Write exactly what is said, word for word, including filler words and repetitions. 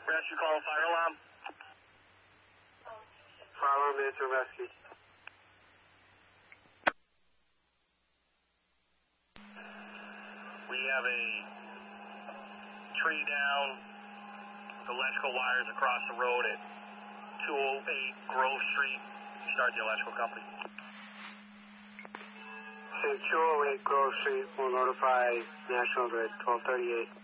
Rescue call, fire alarm. Fire alarm, answer rescue. We have a tree down with electrical wires across the road at two oh eight Grove Street. Start the electrical company. Okay, two oh eight Grove Street will notify National Grid, twelve thirty-eight.